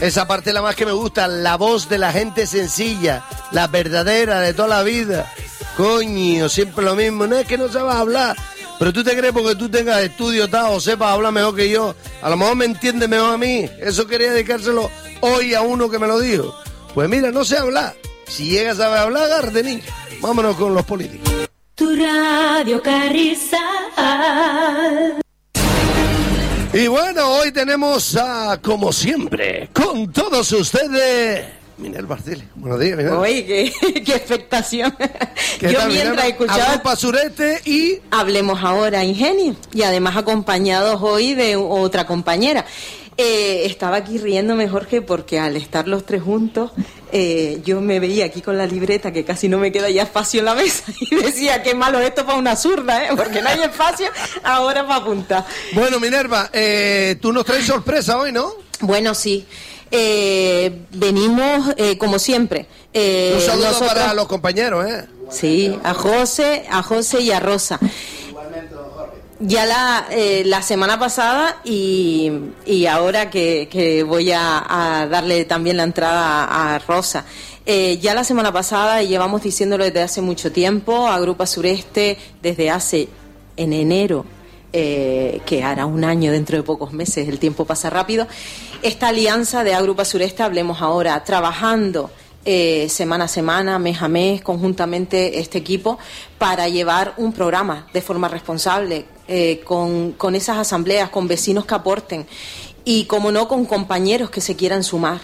Esa parte es la más que me gusta, la voz de la gente sencilla, la verdadera de toda la vida. Coño, siempre lo mismo, no es que no sabas hablar, pero tú te crees porque tú tengas estudio tal o sepas hablar mejor que yo, a lo mejor me entiendes mejor a mí. Eso quería dedicárselo hoy a uno que me lo dijo. Pues mira, no sé hablar. Si llegas a saber hablar, agárrate, niño. Vámonos con los políticos. Tu radio Carrizal. Y bueno, hoy tenemos a, como siempre, con todos ustedes, Minerva Arcelia. Buenos días, Minerva. Oye, qué expectación. ¿Qué Yo tal, mientras Minerva? escuchaba Agrupa Sureste y... Hablemos ahora, Ingenio. Y además acompañados hoy de otra compañera. Estaba aquí riéndome, Jorge, porque al estar los tres juntos, yo me veía aquí con la libreta, que casi no me queda ya espacio en la mesa, y decía, qué malo esto para una zurda, porque no hay espacio ahora para apuntar. Bueno, Minerva, tú nos traes sorpresa hoy, ¿no? Bueno, sí. Venimos, como siempre. Un saludo para los compañeros, ¿eh? Sí, a José y a Rosa. Ya la semana pasada y ahora que voy a darle también la entrada a Rosa. Ya la semana pasada, y llevamos diciéndolo desde hace mucho tiempo, Agrupa Sureste desde hace, en enero, que hará un año dentro de pocos meses, el tiempo pasa rápido, esta alianza de Agrupa Sureste, Hablemos Ahora, trabajando semana a semana, mes a mes, conjuntamente este equipo, para llevar un programa de forma responsable, con esas asambleas, con vecinos que aporten y, como no, con compañeros que se quieran sumar.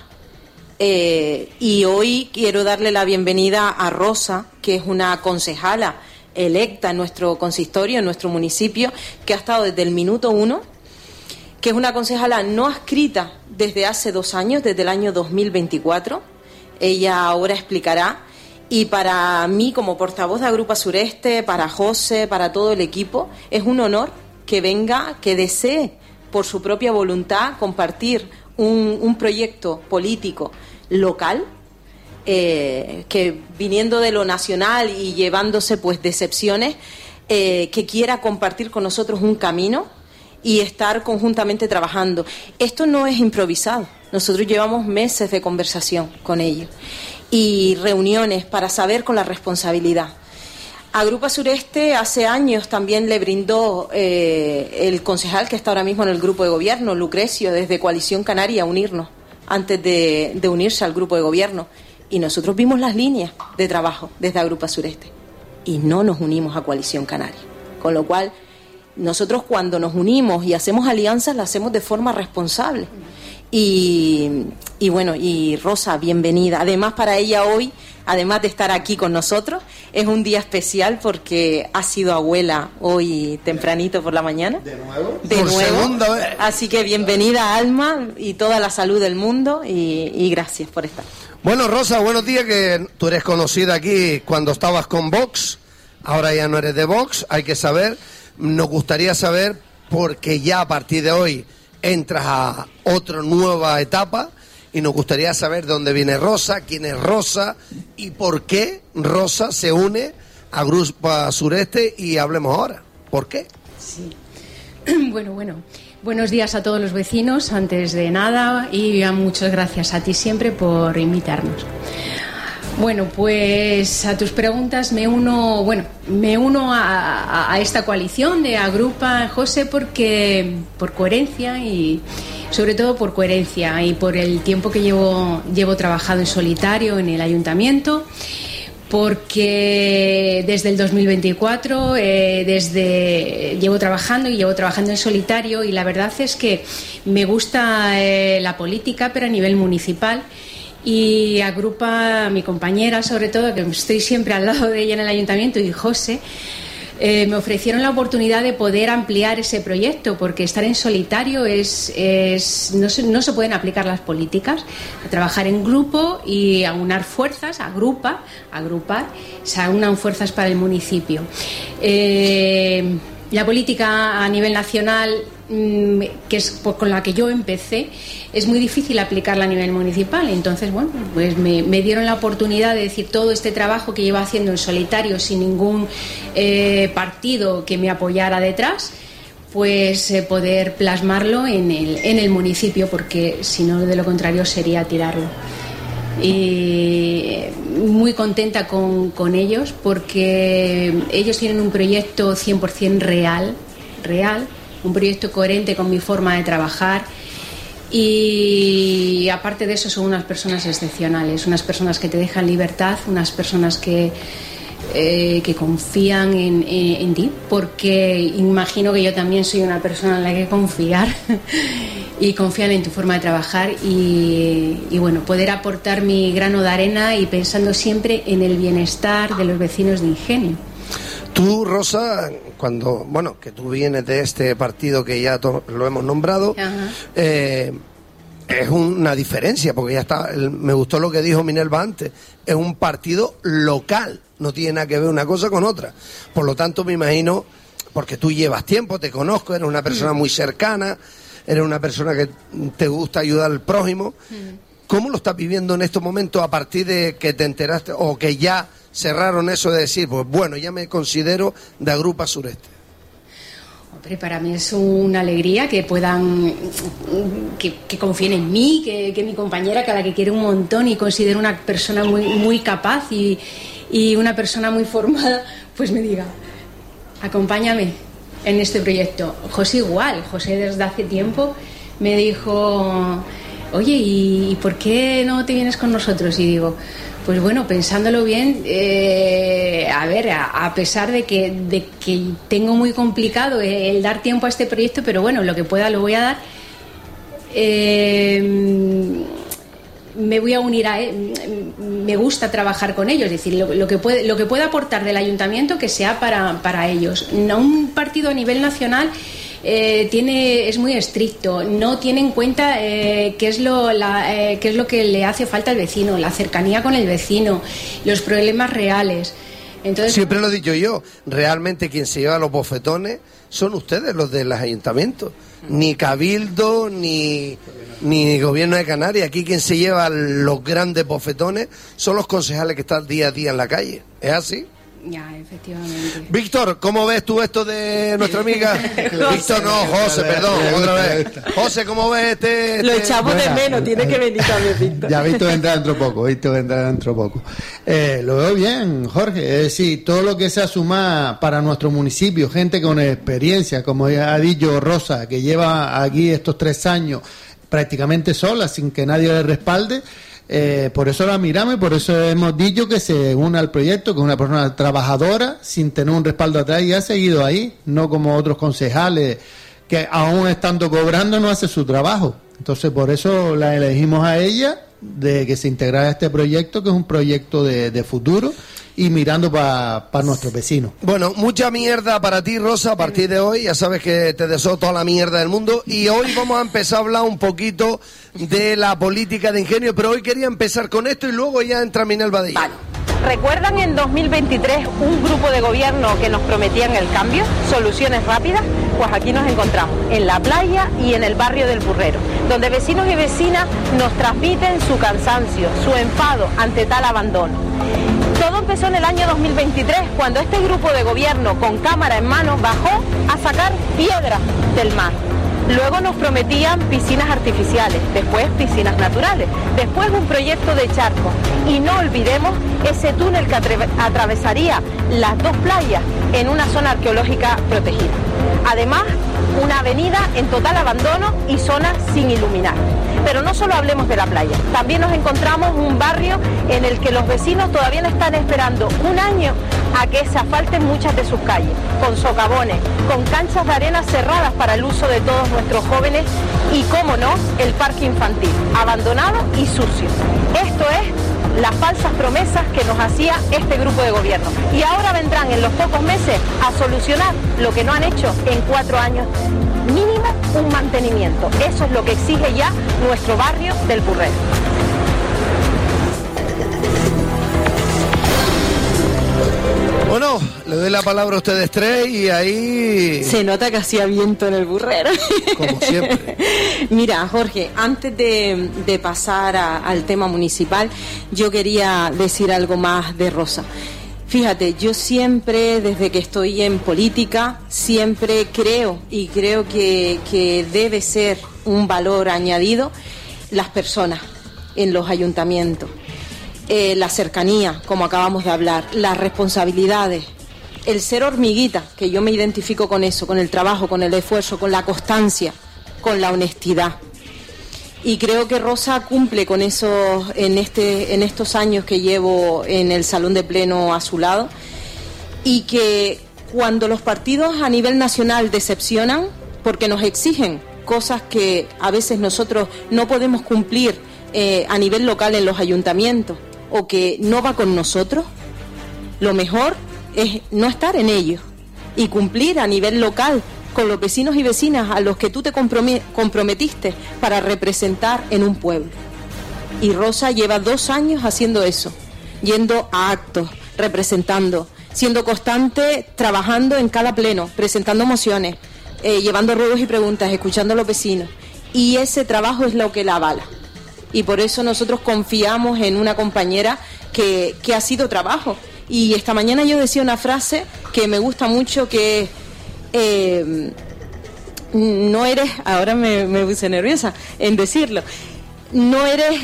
Y hoy quiero darle la bienvenida a Rosa, que es una concejala electa en nuestro consistorio, en nuestro municipio, que ha estado desde el minuto 1, que es una concejala no adscrita desde hace 2 años, desde el año 2024. Ella ahora explicará. Y para mí, como portavoz de Agrupa Sureste, para José, para todo el equipo, es un honor que venga, que desee por su propia voluntad compartir un proyecto político local, que viniendo de lo nacional y llevándose pues decepciones, que quiera compartir con nosotros un camino y estar conjuntamente trabajando. Esto no es improvisado. Nosotros llevamos meses de conversación con ellos y reuniones para saber con la responsabilidad. Agrupa Sureste hace años también le brindó el concejal que está ahora mismo en el grupo de gobierno, Lucrecio, desde Coalición Canaria, unirnos antes de unirse al grupo de gobierno. Y nosotros vimos las líneas de trabajo desde Agrupa Sureste y no nos unimos a Coalición Canaria. Con lo cual, nosotros cuando nos unimos y hacemos alianzas, las hacemos de forma responsable. Y bueno, y Rosa, bienvenida. Además, para ella hoy, además de estar aquí con nosotros, es un día especial porque ha sido abuela hoy tempranito por la mañana. ¿De nuevo? De nuevo. Segunda vez. Así que bienvenida, Alma, y toda la salud del mundo, y gracias por estar. Bueno, Rosa, buenos días, que tú eres conocida aquí cuando estabas con Vox, ahora ya no eres de Vox, hay que saber, nos gustaría saber, porque ya a partir de hoy entras a otra nueva etapa, y nos gustaría saber de dónde viene Rosa, quién es Rosa y por qué Rosa se une a Agrupa Sureste y Hablemos Ahora. ¿Por qué? Sí. Bueno. Buenos días a todos los vecinos, antes de nada, y muchas gracias a ti siempre por invitarnos. Bueno, pues a tus preguntas me uno a esta coalición de Agrupa, José, porque por coherencia y sobre todo por coherencia y por el tiempo que llevo trabajado en solitario en el ayuntamiento, porque desde el 2024 llevo trabajando en solitario, y la verdad es que me gusta la política, pero a nivel municipal. Y Agrupa, mi compañera sobre todo, que estoy siempre al lado de ella en el ayuntamiento, y José, me ofrecieron la oportunidad de poder ampliar ese proyecto, porque estar en solitario no se pueden aplicar las políticas. A trabajar en grupo y aunar fuerzas, agrupar, se aunan fuerzas para el municipio. La política a nivel nacional, que es con la que yo empecé, es muy difícil aplicarla a nivel municipal. Entonces, bueno, pues me dieron la oportunidad de decir todo este trabajo que llevo haciendo en solitario, sin ningún partido que me apoyara detrás, pues poder plasmarlo en el municipio, porque si no, de lo contrario sería tirarlo. Y muy contenta con ellos, porque ellos tienen un proyecto 100% real, un proyecto coherente con mi forma de trabajar, y aparte de eso son unas personas excepcionales, unas personas que te dejan libertad, unas personas que confían en ti, porque imagino que yo también soy una persona en la que confiar y confían en tu forma de trabajar y bueno, poder aportar mi grano de arena y pensando siempre en el bienestar de los vecinos de Ingenio. Tú, Rosa, que tú vienes de este partido que ya lo hemos nombrado, es una diferencia, porque ya está, me gustó lo que dijo Minerva antes, es un partido local, no tiene nada que ver una cosa con otra. Por lo tanto, me imagino, porque tú llevas tiempo, te conozco, eres una persona muy cercana, eres una persona que te gusta ayudar al prójimo. ¿Cómo lo estás viviendo en estos momentos a partir de que te enteraste o que ya cerraron eso de decir, pues bueno, ya me considero de Agrupa Sureste? Hombre, para mí es una alegría que puedan, que confíen en mí, que mi compañera, que a la que quiero un montón y considero una persona muy, muy capaz y una persona muy formada, pues me diga, acompáñame en este proyecto. José igual, José desde hace tiempo me dijo, oye, ¿y por qué no te vienes con nosotros? Y digo, pues bueno, pensándolo bien, a pesar de que tengo muy complicado el dar tiempo a este proyecto, pero bueno, lo que pueda lo voy a dar. Me voy a unir a él, me gusta trabajar con ellos, es decir, lo que pueda aportar del ayuntamiento que sea para ellos. No, un partido a nivel nacional es muy estricto, no tiene en cuenta qué es lo que le hace falta al vecino, la cercanía con el vecino, los problemas reales. Entonces, siempre lo he dicho yo, realmente quien se lleva los bofetones son ustedes, los de los ayuntamientos, ni Cabildo ni Gobierno de Canarias. Aquí quien se lleva los grandes bofetones son los concejales que están día a día en la calle. ¿Es así? Ya, efectivamente. Víctor, ¿cómo ves tú esto de nuestra amiga? Víctor, no, José, perdón, otra vez. José, ¿cómo ves este? Lo echamos de menos, tiene que venir también, Víctor. Ya Víctor vendrá dentro poco, Lo veo bien, Jorge, es decir, todo lo que sea sumar para nuestro municipio, gente con experiencia, como ha dicho Rosa, que lleva aquí estos 3 años prácticamente sola, sin que nadie le respalde. Por eso la miramos y por eso hemos dicho que se une al proyecto, que es una persona trabajadora, sin tener un respaldo atrás, y ha seguido ahí, no como otros concejales que aún estando cobrando no hace su trabajo. Entonces por eso la elegimos a ella, de que se integrara a este proyecto, que es un proyecto de futuro y mirando para nuestros vecinos. Bueno, mucha mierda para ti, Rosa, a partir de hoy. Ya sabes que te deseo toda la mierda del mundo. Y hoy vamos a empezar a hablar un poquito de la política de Ingenio, pero hoy quería empezar con esto y luego ya entra Minerva de ella. Vale. ¿Recuerdan en 2023 un grupo de gobierno que nos prometían el cambio, soluciones rápidas? Pues aquí nos encontramos, en la playa y en el barrio del Burrero, donde vecinos y vecinas nos transmiten su cansancio, su enfado ante tal abandono. Todo empezó en el año 2023, cuando este grupo de gobierno con cámara en mano bajó a sacar piedras del mar. Luego nos prometían piscinas artificiales, después piscinas naturales, después un proyecto de charcos. Y no olvidemos ese túnel que atravesaría las 2 playas en una zona arqueológica protegida. Además, una avenida en total abandono y zona sin iluminar. Pero no solo hablemos de la playa, también nos encontramos un barrio en el que los vecinos todavía están esperando un año a que se asfalten muchas de sus calles, con socavones, con canchas de arena cerradas para el uso de todos nuestros jóvenes y, cómo no, el parque infantil, abandonado y sucio. Esto es las falsas promesas que nos hacía este grupo de gobierno. Y ahora vendrán en los pocos meses a solucionar lo que no han hecho en 4 años. Mínimo un mantenimiento. Eso es lo que exige ya nuestro barrio del Burrero. Bueno, le doy la palabra a ustedes 3 y ahí... Se nota que hacía viento en el Burrero. Como siempre. Mira, Jorge, antes de pasar al tema municipal, yo quería decir algo más de Rosa. Fíjate, yo siempre, desde que estoy en política, siempre creo que debe ser un valor añadido las personas en los ayuntamientos, la cercanía, como acabamos de hablar, las responsabilidades, el ser hormiguita, que yo me identifico con eso, con el trabajo, con el esfuerzo, con la constancia, con la honestidad. Y creo que Rosa cumple con eso en estos años que llevo en el Salón de Pleno a su lado, y que cuando los partidos a nivel nacional decepcionan porque nos exigen cosas que a veces nosotros no podemos cumplir a nivel local en los ayuntamientos, o que no va con nosotros, lo mejor es no estar en ellos y cumplir a nivel local con los vecinos y vecinas a los que tú te comprometiste para representar en un pueblo. Y Rosa lleva 2 años haciendo eso, yendo a actos, representando, siendo constante, trabajando en cada pleno, presentando mociones, llevando ruegos y preguntas, escuchando a los vecinos. Y ese trabajo es lo que la avala. Y por eso nosotros confiamos en una compañera que ha sido trabajo. Y esta mañana yo decía una frase que me gusta mucho, que no eres, ahora me puse nerviosa en decirlo, no eres,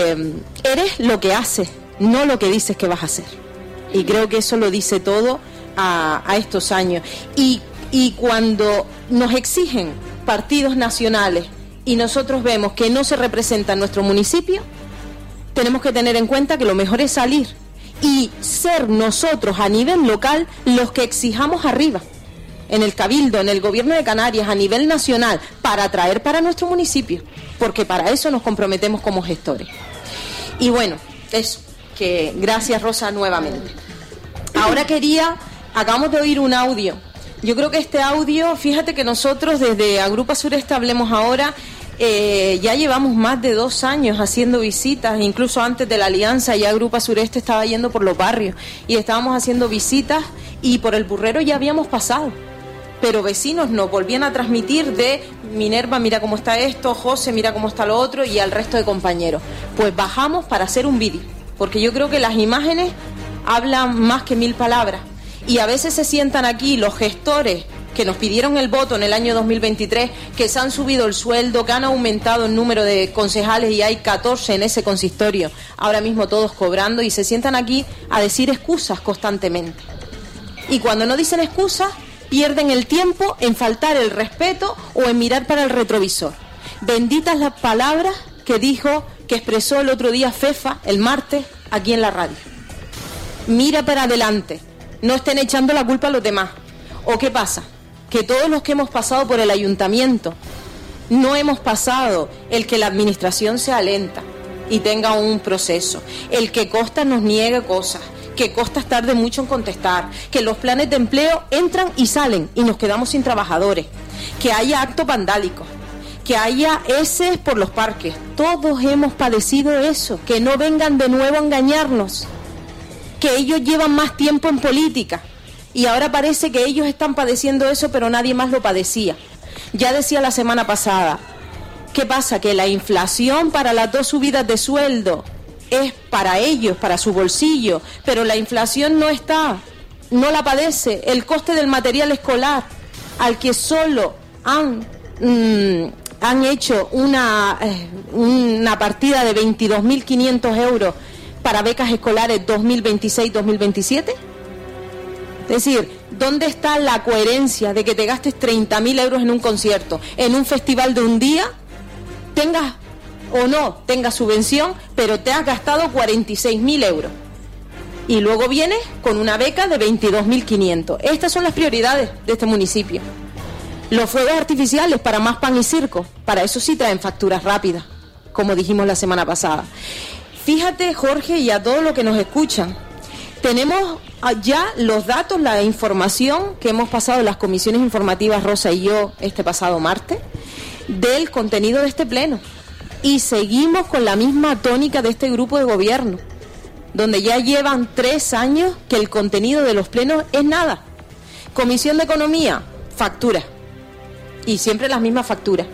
eres lo que haces, no lo que dices que vas a hacer. Y creo que eso lo dice todo a estos años. Y cuando nos exigen partidos nacionales y nosotros vemos que no se representa en nuestro municipio, tenemos que tener en cuenta que lo mejor es salir y ser nosotros a nivel local los que exijamos arriba, en el Cabildo, en el Gobierno de Canarias, a nivel nacional, para traer para nuestro municipio, porque para eso nos comprometemos como gestores. Y bueno, eso, que gracias Rosa nuevamente. Ahora acabamos de oír un audio. Yo creo que este audio, fíjate que nosotros desde Agrupa Sureste Hablemos Ahora, ya llevamos más de 2 años haciendo visitas, incluso antes de la alianza ya Agrupa Sureste estaba yendo por los barrios y estábamos haciendo visitas, y por el Burrero ya habíamos pasado, pero vecinos nos volvían a transmitir de Minerva, mira cómo está esto, José, mira cómo está lo otro, y al resto de compañeros. Pues bajamos para hacer un vídeo, porque yo creo que las imágenes hablan más que 1000 palabras, y a veces se sientan aquí los gestores que nos pidieron el voto en el año 2023, que se han subido el sueldo, que han aumentado el número de concejales y hay 14 en ese consistorio, ahora mismo todos cobrando, y se sientan aquí a decir excusas constantemente. Y cuando no dicen excusas, pierden el tiempo en faltar el respeto o en mirar para el retrovisor. Benditas las palabras que expresó el otro día Fefa, el martes, aquí en la radio. Mira para adelante, no estén echando la culpa a los demás. ¿O qué pasa? Que todos los que hemos pasado por el ayuntamiento no hemos pasado el que la administración sea lenta y tenga un proceso, el que Costa nos niegue cosas, que Costa tarde mucho en contestar, que los planes de empleo entran y salen y nos quedamos sin trabajadores, que haya actos vandálicos, que haya heces por los parques. Todos hemos padecido eso, que no vengan de nuevo a engañarnos, que ellos llevan más tiempo en política y ahora parece que ellos están padeciendo eso, pero nadie más lo padecía. Ya decía la semana pasada, ¿qué pasa? Que la inflación para las 2 subidas de sueldo es para ellos, para su bolsillo, pero la inflación no la padece el coste del material escolar, al que solo han hecho una partida de 22.500 euros para becas escolares 2026-2027. Es decir, ¿dónde está la coherencia de que te gastes 30.000 euros en un concierto, en un festival de un día, tengas o no tengas subvención, pero te has gastado 46.000 euros? Y luego vienes con una beca de 22.500. Estas son las prioridades de este municipio. Los fuegos artificiales para más pan y circo, para eso sí traen facturas rápidas, como dijimos la semana pasada. Fíjate, Jorge, y a todos los que nos escuchan, tenemos ya los datos, la información que hemos pasado en las comisiones informativas, Rosa y yo, este pasado martes, del contenido de este pleno. Y seguimos con la misma tónica de este grupo de gobierno, donde ya llevan 3 años que el contenido de los plenos es nada. Comisión de Economía, facturas. Y siempre las mismas facturas.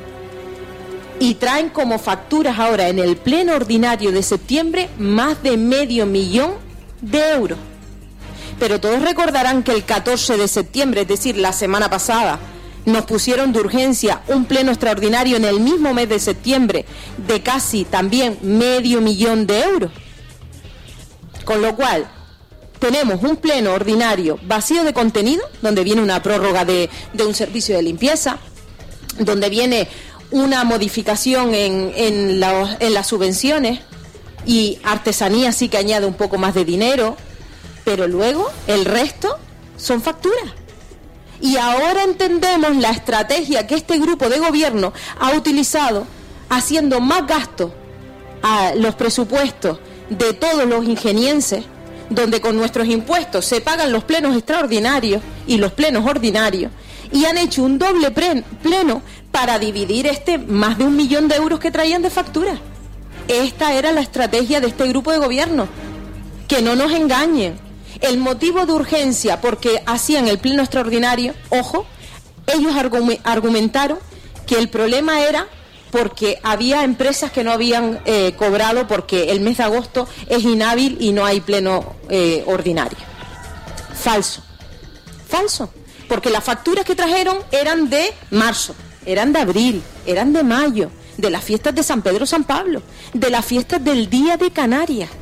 Y traen como facturas ahora en el pleno ordinario de septiembre más de 500.000 euros. pero todos recordarán que el 14 de septiembre, es decir, la semana pasada, nos pusieron de urgencia un pleno extraordinario en el mismo mes de septiembre de casi también 500.000 de euros. Con lo cual, tenemos un pleno ordinario vacío de contenido, donde viene una prórroga de un servicio de limpieza, donde viene una modificación en las subvenciones, y artesanía sí que añade un poco más de dinero, pero luego el resto son facturas. Y ahora entendemos la estrategia que este grupo de gobierno ha utilizado, haciendo más gastos a los presupuestos de todos los ingenienses, donde con nuestros impuestos se pagan los plenos extraordinarios y los plenos ordinarios, y han hecho un doble pleno para dividir más de 1 millón de euros que traían de factura. Esta era la estrategia de este grupo de gobierno. Que no nos engañen. El motivo de urgencia porque hacían el pleno extraordinario, ojo, ellos argumentaron que el problema era porque había empresas que no habían cobrado porque el mes de agosto es inhábil y no hay pleno ordinario. Falso, porque las facturas que trajeron eran de marzo, eran de abril, eran de mayo, de las fiestas de San Pedro, San Pablo, de las fiestas del Día de Canarias.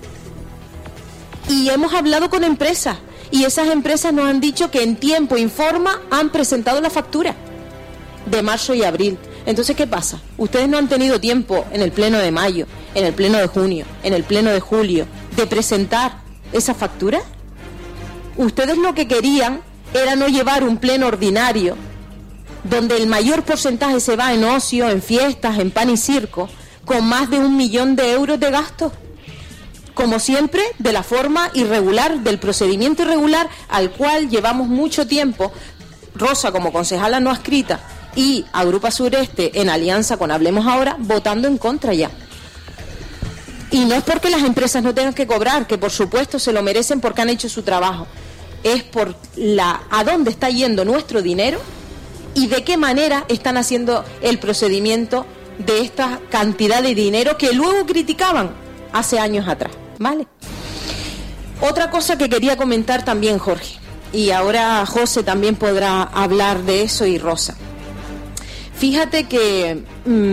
Y hemos hablado con empresas, y esas empresas nos han dicho que en tiempo y forma han presentado la factura de marzo y abril. Entonces, ¿qué pasa? Ustedes no han tenido tiempo en el pleno de mayo, en el pleno de junio, en el pleno de julio, de presentar esa factura. Ustedes lo que querían era no llevar un pleno ordinario, donde el mayor porcentaje se va en ocio, en fiestas, en pan y circo, con más de 1 millón de euros de gastos. Como siempre, de la forma irregular, del procedimiento irregular al cual llevamos mucho tiempo, Rosa como concejala no adscrita y Agrupa Sureste en alianza con Hablemos Ahora, votando en contra ya. Y no es porque las empresas no tengan que cobrar, que por supuesto se lo merecen porque han hecho su trabajo, es por a dónde está yendo nuestro dinero y de qué manera están haciendo el procedimiento de esta cantidad de dinero que luego criticaban hace años atrás. ¿Vale? Otra cosa que quería comentar también, Jorge, y ahora José también podrá hablar de eso, y Rosa. Fíjate que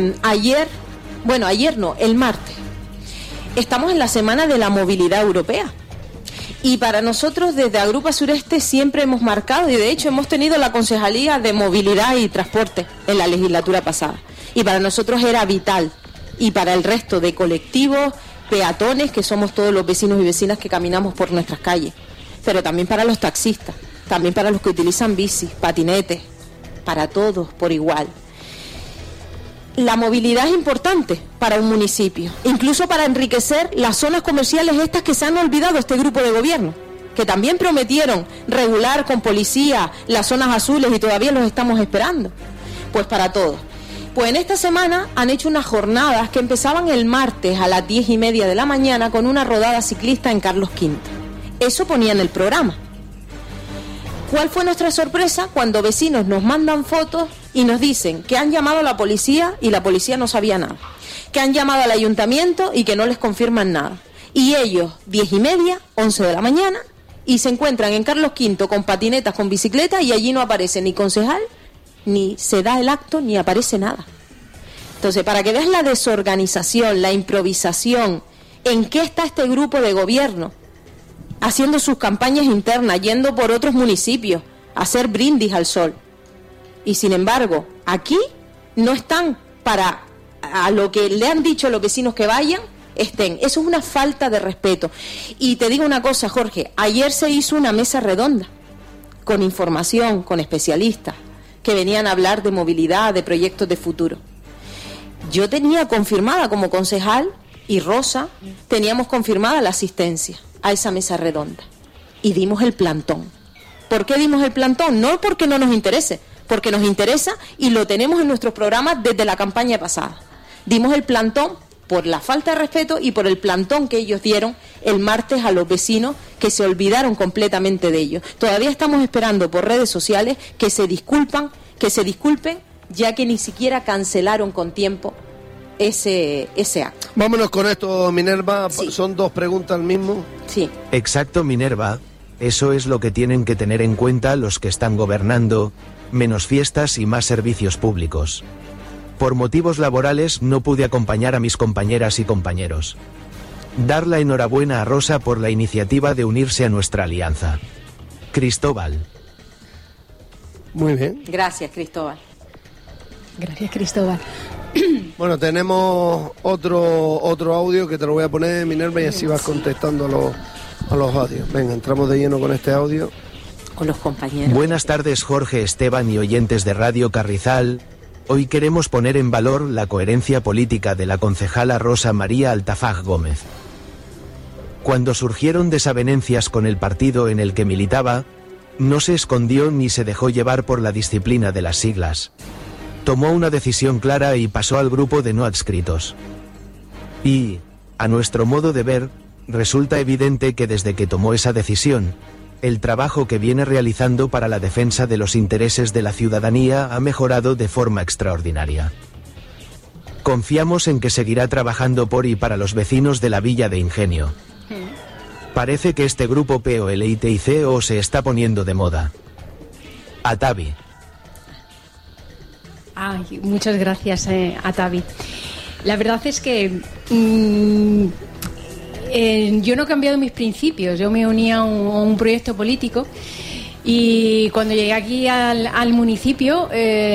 el martes, estamos en la Semana de la Movilidad Europea. Y para nosotros desde Agrupa Sureste siempre hemos marcado, y de hecho hemos tenido la Concejalía de Movilidad y Transporte en la legislatura pasada. Y para nosotros era vital, y para el resto de colectivos, peatones, que somos todos los vecinos y vecinas que caminamos por nuestras calles, pero también para los taxistas, también para los que utilizan bicis, patinetes, para todos por igual. La movilidad es importante para un municipio, incluso para enriquecer las zonas comerciales estas que se han olvidado este grupo de gobierno, que también prometieron regular con policía las zonas azules y todavía los estamos esperando. Pues para todos. Pues en esta semana han hecho unas jornadas que empezaban el martes a las 10:30 de la mañana con una rodada ciclista en Carlos V. Eso ponía en el programa. ¿Cuál fue nuestra sorpresa? Cuando vecinos nos mandan fotos y nos dicen que han llamado a la policía y la policía no sabía nada, que han llamado al ayuntamiento y que no les confirman nada. Y ellos, 10:30, 11 de la mañana, y se encuentran en Carlos V con patinetas, con bicicleta, y allí no aparece ni concejal, ni se da el acto, ni aparece nada. Entonces, para que veas la desorganización, la improvisación, en qué está este grupo de gobierno, haciendo sus campañas internas, yendo por otros municipios, a hacer brindis al sol. Y sin embargo, aquí no están para a lo que le han dicho a los vecinos que vayan, estén. Eso es una falta de respeto. Y te digo una cosa, Jorge, ayer se hizo una mesa redonda, con información, con especialistas, que venían a hablar de movilidad, de proyectos de futuro. Yo tenía confirmada como concejal, y Rosa, teníamos confirmada la asistencia a esa mesa redonda. Y dimos el plantón. ¿Por qué dimos el plantón? No porque no nos interese, porque nos interesa y lo tenemos en nuestros programas desde la campaña pasada. Dimos el plantón por la falta de respeto y por el plantón que ellos dieron el martes a los vecinos, que se olvidaron completamente de ellos. Todavía estamos esperando por redes sociales que se disculpen, ya que ni siquiera cancelaron con tiempo ese acto. Vámonos con esto, Minerva. Sí. Son dos preguntas al mismo. Sí. Exacto, Minerva. Eso es lo que tienen que tener en cuenta los que están gobernando, menos fiestas y más servicios públicos. Por motivos laborales no pude acompañar a mis compañeras y compañeros. Dar la enhorabuena a Rosa por la iniciativa de unirse a nuestra alianza. Cristóbal. Muy bien. Gracias, Cristóbal. Gracias, Cristóbal. Bueno, tenemos otro audio que te lo voy a poner, Minerva, y así vas contestando a los audios. Venga, entramos de lleno con este audio. Con los compañeros. Buenas tardes, Jorge, Esteban y oyentes de Radio Carrizal. Hoy queremos poner en valor la coherencia política de la concejala Rosa María Altafaj Gómez. Cuando surgieron desavenencias con el partido en el que militaba, no se escondió ni se dejó llevar por la disciplina de las siglas. Tomó una decisión clara y pasó al grupo de no adscritos. Y, a nuestro modo de ver, resulta evidente que desde que tomó esa decisión, el trabajo que viene realizando para la defensa de los intereses de la ciudadanía ha mejorado de forma extraordinaria. Confiamos en que seguirá trabajando por y para los vecinos de la Villa de Ingenio. Parece que este grupo POLITICO se está poniendo de moda. Atavi. Ay, muchas gracias, Atavi. La verdad es que yo no he cambiado mis principios. Yo me uní a un proyecto político y cuando llegué aquí al municipio,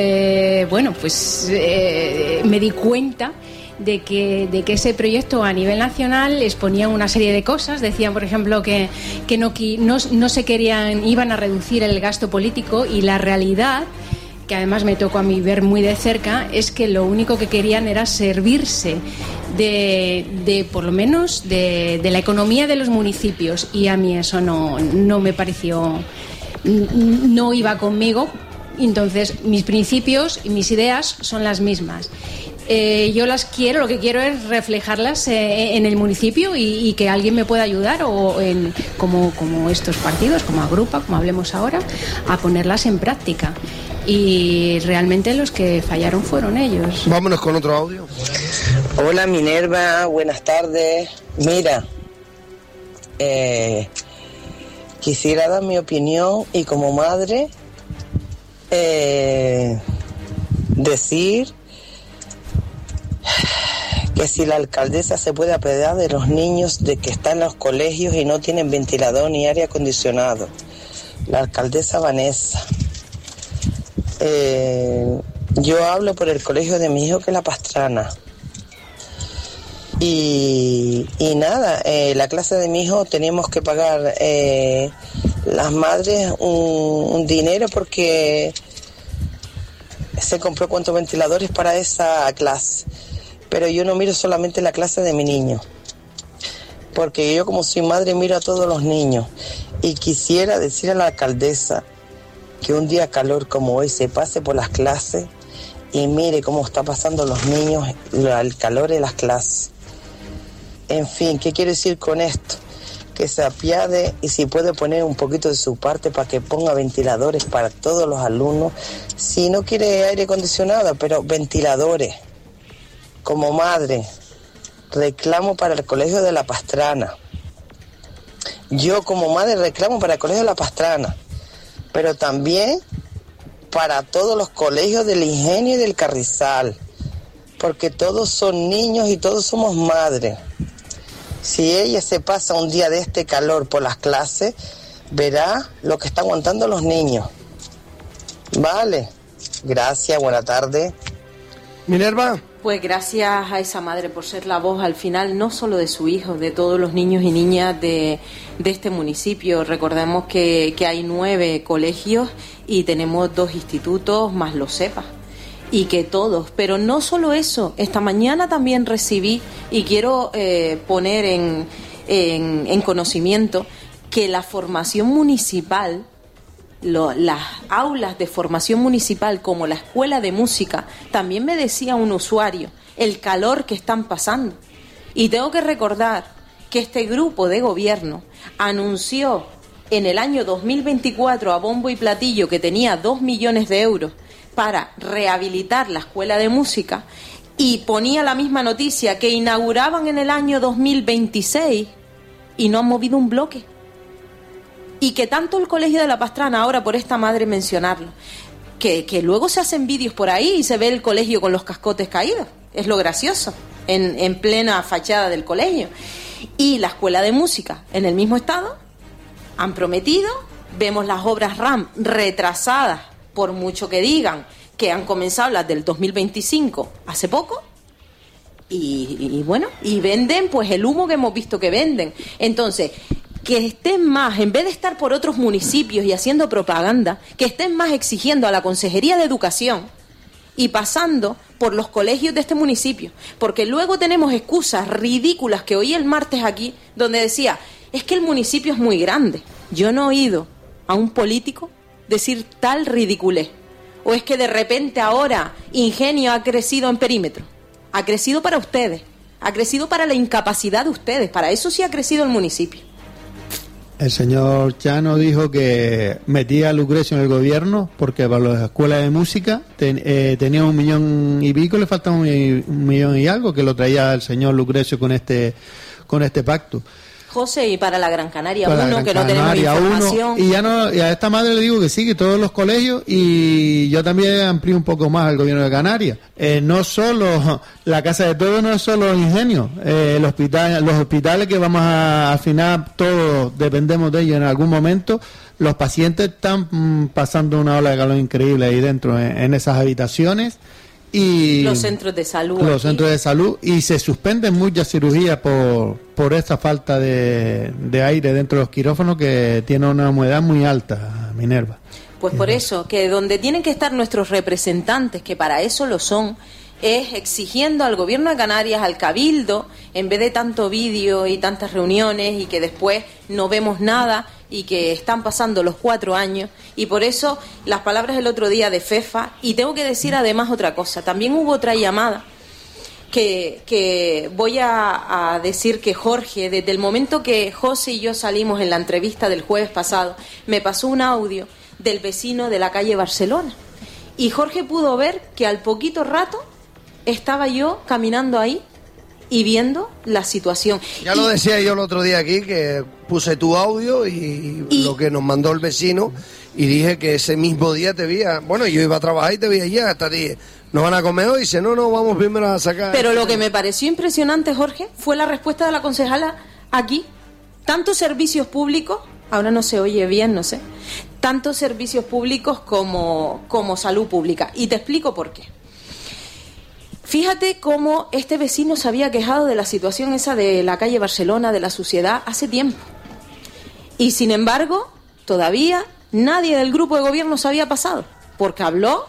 me di cuenta de que ese proyecto a nivel nacional exponía una serie de cosas. Decían, por ejemplo, que no se querían, iban a reducir el gasto político, y la realidad, que además me tocó a mí ver muy de cerca, es que lo único que querían era servirse de por lo menos de la economía de los municipios, y a mí eso no me pareció, no iba conmigo. Entonces mis principios y mis ideas son las mismas. Yo lo que quiero es reflejarlas en el municipio y que alguien me pueda ayudar, como estos partidos, como Agrupa, como Hablemos Ahora, a ponerlas en práctica. Y realmente los que fallaron fueron ellos. Vámonos con otro audio. Hola Minerva, buenas tardes. Mira, quisiera dar mi opinión y como madre decir que si la alcaldesa se puede apiadar de los niños de que están en los colegios y no tienen ventilador ni aire acondicionado. La alcaldesa Vanessa. Yo hablo por el colegio de mi hijo, que es La Pastrana. Y nada, la clase de mi hijo teníamos que pagar las madres un dinero porque se compró cuantos ventiladores para esa clase. Pero yo no miro solamente la clase de mi niño, porque yo como soy madre miro a todos los niños. Y quisiera decir a la alcaldesa que un día calor como hoy se pase por las clases y mire cómo está pasando los niños, el calor en las clases. En fin, ¿qué quiero decir con esto? Que se apiade y si puede poner un poquito de su parte para que ponga ventiladores para todos los alumnos. Si no quiere aire acondicionado, pero ventiladores. Como madre, reclamo para el colegio de La Pastrana. Yo como madre reclamo para el colegio de La Pastrana, pero también para todos los colegios del Ingenio y del Carrizal, porque todos son niños y todos somos madres. Si ella se pasa un día de este calor por las clases, verá lo que están aguantando los niños. Vale, gracias, buena tarde. Minerva. Pues gracias a esa madre por ser la voz al final, no solo de su hijo, de todos los niños y niñas de este municipio. Recordemos que hay 9 colegios y tenemos 2 institutos más los CEPA. Y que todos, pero no solo eso, esta mañana también recibí, y quiero poner en conocimiento, que la formación municipal, las aulas de formación municipal como la escuela de música, también me decía un usuario el calor que están pasando. Y tengo que recordar que este grupo de gobierno anunció en el año 2024 a bombo y platillo que tenía 2 millones de euros para rehabilitar la escuela de música, y ponía la misma noticia que inauguraban en el año 2026 y no han movido un bloque. Y que tanto el Colegio de la Pastrana, ahora por esta madre mencionarlo, que luego se hacen vídeos por ahí y se ve el colegio con los cascotes caídos. Es lo gracioso, en plena fachada del colegio. Y la Escuela de Música, en el mismo estado, han prometido, vemos las obras RAM retrasadas, por mucho que digan que han comenzado las del 2025 hace poco, y bueno, y venden pues el humo que hemos visto que venden. Entonces, que estén más, en vez de estar por otros municipios y haciendo propaganda, que estén más exigiendo a la Consejería de Educación y pasando por los colegios de este municipio, porque luego tenemos excusas ridículas que oí el martes aquí, donde decía, es que el municipio es muy grande. Yo no he oído a un político decir tal ridiculez. O es que de repente ahora Ingenio ha crecido en perímetro, ha crecido para ustedes, ha crecido para la incapacidad de ustedes, para eso sí ha crecido el municipio. El señor Chano dijo que metía a Lucrecio en el gobierno porque para las escuelas de música tenía 1,000,000 y pico, le faltaba 1,000,000 y algo, que lo traía el señor Lucrecio con este pacto. José, y para la Gran Canaria para 1, que no tenemos información. Y a esta madre le digo que sí, que todos los colegios, y yo también amplío un poco más al gobierno de Canarias. No solo la Casa de Todos, no es solo Ingenio. Los hospitales que vamos a, al final todos dependemos de ellos en algún momento. Los pacientes están pasando una ola de calor increíble ahí dentro, en esas habitaciones. Y los centros de salud y se suspenden muchas cirugías por esta falta de aire dentro de los quirófanos, que tiene una humedad muy alta, Minerva. Pues por eso, que donde tienen que estar nuestros representantes, que para eso lo son, es exigiendo al gobierno de Canarias, al Cabildo, en vez de tanto vídeo y tantas reuniones y que después no vemos nada y que están pasando los 4 años. Y por eso las palabras del otro día de FEFA. Y tengo que decir además otra cosa, también hubo otra llamada que voy a decir que Jorge, desde el momento que José y yo salimos en la entrevista del jueves pasado, me pasó un audio del vecino de la calle Barcelona, y Jorge pudo ver que al poquito rato estaba yo caminando ahí y viendo la situación. Ya lo decía yo el otro día aquí, que puse tu audio y lo que nos mandó el vecino, y dije que ese mismo día te veía. Bueno, yo iba a trabajar y te veía ya, hasta dije, ¿nos van a comer hoy? Dice, no, vamos primero a sacar. Pero lo que me pareció impresionante, Jorge, fue la respuesta de la concejala aquí. Tantos servicios públicos, ahora no se oye bien, no sé, tantos servicios públicos como salud pública. Y te explico por qué. Fíjate cómo este vecino se había quejado de la situación esa de la calle Barcelona, de la suciedad, hace tiempo. Y sin embargo, todavía nadie del grupo de gobierno se había pasado, porque habló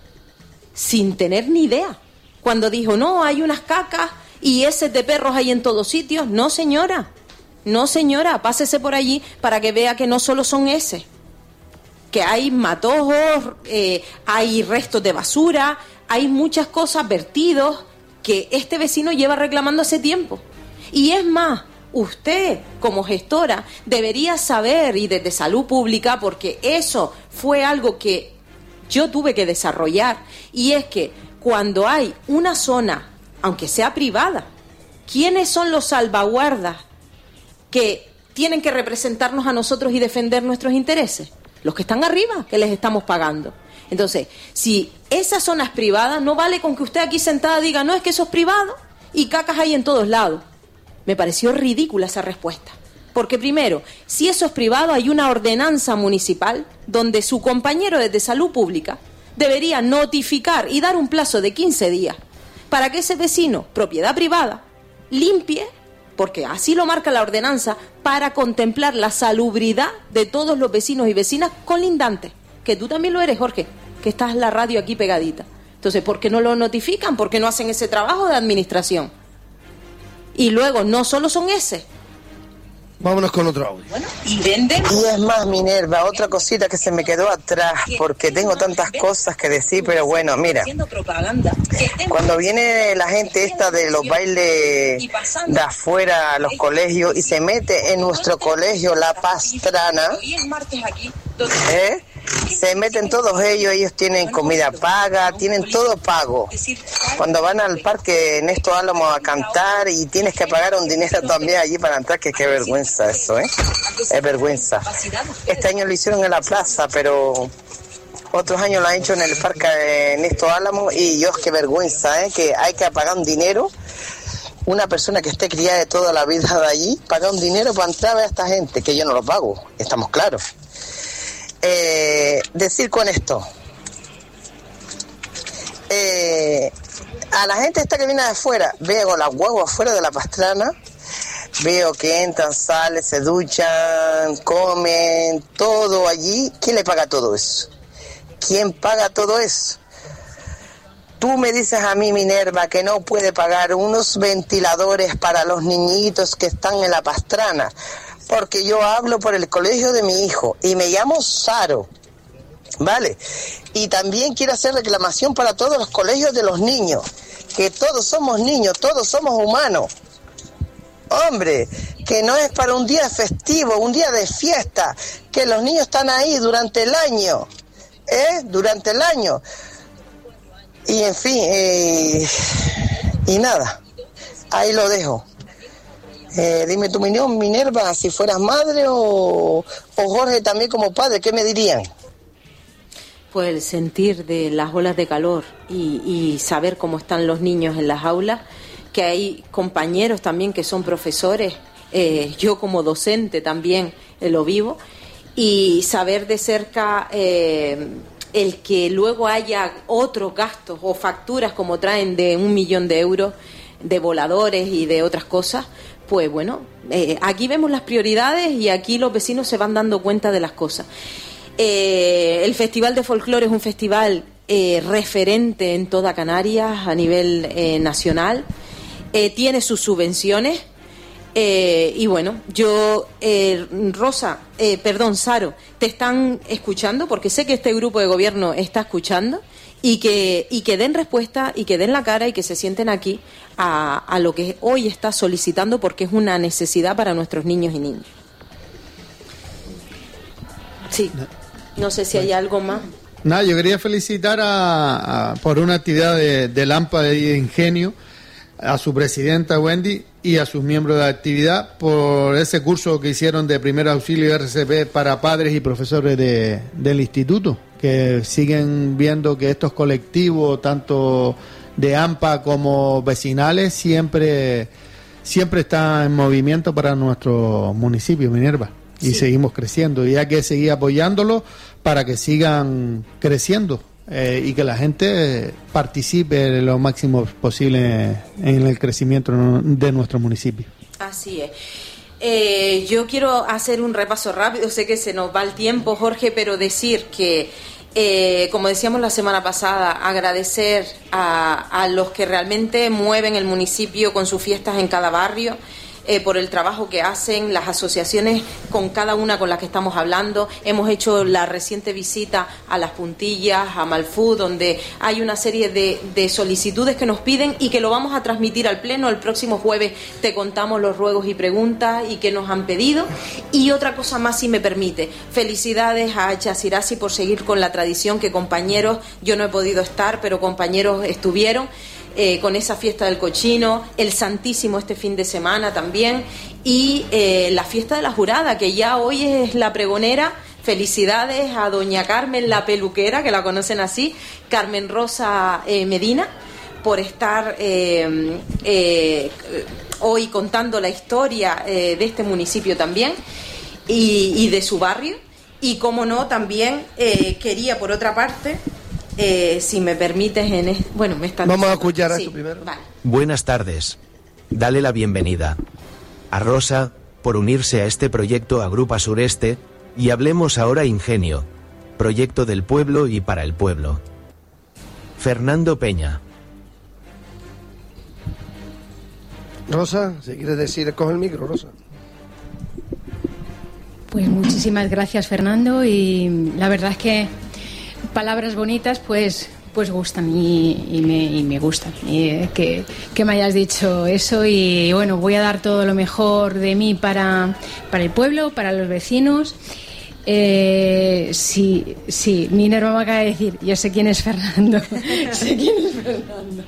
sin tener ni idea. Cuando dijo, no, hay unas cacas y heces de perros hay en todos sitios. No, señora, pásese por allí para que vea que no solo son heces, que hay matojos, hay restos de basura, hay muchas cosas, vertidos, que este vecino lleva reclamando hace tiempo. Y es más, usted, como gestora, debería saber, y desde salud pública, porque eso fue algo que yo tuve que desarrollar, y es que cuando hay una zona, aunque sea privada, ¿quiénes son los salvaguardas que tienen que representarnos a nosotros y defender nuestros intereses? Los que están arriba, que les estamos pagando. Entonces, si esa zona es privada, no vale con que usted aquí sentada diga, no, es que eso es privado y cacas hay en todos lados. Me pareció ridícula esa respuesta. Porque primero, si eso es privado, hay una ordenanza municipal donde su compañero desde salud pública debería notificar y dar un plazo de 15 días para que ese vecino, propiedad privada, limpie, porque así lo marca la ordenanza, para contemplar la salubridad de todos los vecinos y vecinas colindantes. Que tú también lo eres, Jorge, que estás en la radio aquí pegadita. Entonces, ¿por qué no lo notifican? ¿Por qué no hacen ese trabajo de administración? Y luego, no solo son ese. Vámonos con otro audio. Bueno, y venden. Y es más, Minerva, otra cosita que se me quedó atrás, porque tengo tantas cosas que decir, pero bueno, mira, cuando viene la gente esta de los bailes de afuera a los colegios y se mete en nuestro colegio La Pastrana, Se meten todos ellos tienen comida paga, tienen todo pago. Cuando van al parque Néstor Álamos a cantar y tienes que pagar un dinero también allí para entrar, que qué vergüenza eso, ¿eh? Es vergüenza. Este año lo hicieron en la plaza, pero otros años lo han hecho en el parque de Néstor Álamos y Dios, qué vergüenza, ¿eh? Que hay que pagar un dinero. Una persona que esté criada de toda la vida de allí, paga un dinero para entrar a ver a esta gente, que yo no lo pago, estamos claros. Decir con esto, a la gente esta que viene de afuera, veo las guaguas afuera de la Pastrana, veo que entran, salen, se duchan, comen, todo allí. ¿Quién le paga todo eso? ¿Quién paga todo eso? Tú me dices a mí, Minerva, que no puede pagar unos ventiladores para los niñitos que están en la Pastrana, porque yo hablo por el colegio de mi hijo y me llamo Saro, ¿vale? Y también quiero hacer reclamación para todos los colegios de los niños, que todos somos niños, todos somos humanos. Hombre, que no es para un día festivo, un día de fiesta, que los niños están ahí durante el año, durante el año. Y en fin, y nada, ahí lo dejo. Dime tu opinión, Minerva, si fueras madre o Jorge también como padre, ¿qué me dirían? Pues el sentir de las olas de calor y saber cómo están los niños en las aulas, que hay compañeros también que son profesores, yo como docente también lo vivo, y saber de cerca el que luego haya otros gastos o facturas como traen de 1 millón de euros de voladores y de otras cosas, pues bueno, aquí vemos las prioridades y aquí los vecinos se van dando cuenta de las cosas. El Festival de Folclore es un festival referente en toda Canarias a nivel nacional, tiene sus subvenciones. Y bueno, yo, Saro, te están escuchando, porque sé que este grupo de gobierno está escuchando, y que den respuesta y que den la cara y que se sienten aquí a lo que hoy está solicitando, porque es una necesidad para nuestros niños y niñas. Sí, no sé si hay algo más. Nada, yo quería felicitar por una actividad de Lámpara de Ingenio a su presidenta Wendy y a sus miembros de la actividad por ese curso que hicieron de primer auxilio RCP para padres y profesores del instituto, que siguen viendo que estos colectivos, tanto de AMPA como vecinales, siempre están en movimiento para nuestro municipio, Minerva. Y sí, seguimos creciendo y hay que seguir apoyándolos para que sigan creciendo. Y que la gente participe lo máximo posible en el crecimiento de nuestro municipio. Así es. Yo quiero hacer un repaso rápido, sé que se nos va el tiempo, Jorge, pero decir que, como decíamos la semana pasada, agradecer a los que realmente mueven el municipio con sus fiestas en cada barrio, por el trabajo que hacen, las asociaciones con cada una con las que estamos hablando. Hemos hecho la reciente visita a Las Puntillas, a Malfú, donde hay una serie de solicitudes que nos piden y que lo vamos a transmitir al Pleno. El próximo jueves te contamos los ruegos y preguntas y que nos han pedido. Y otra cosa más, si me permite, felicidades a Chasirasi por seguir con la tradición que compañeros, yo no he podido estar, pero compañeros estuvieron, con esa fiesta del cochino, el Santísimo este fin de semana también, y la fiesta de la Jurada, que ya hoy es la pregonera. Felicidades a doña Carmen, la peluquera, que la conocen así, Carmen Rosa Medina, por estar hoy contando la historia de este municipio también y de su barrio. Y como no, también quería, por otra parte, si me permites, vamos a escuchar esto primero. Vale. Buenas tardes. Dale la bienvenida a Rosa por unirse a este proyecto Agrupa Sureste, y hablemos ahora Ingenio, proyecto del pueblo y para el pueblo. Fernando Peña. Rosa, si quieres decir, coge el micro, Rosa. Pues muchísimas gracias, Fernando, y la verdad es que palabras bonitas pues gustan y me gustan que me hayas dicho eso. Y bueno, voy a dar todo lo mejor de mí para el pueblo, para los vecinos, Sí, Minerva me acaba de decir, yo sé quién es Fernando. Sé quién es Fernando.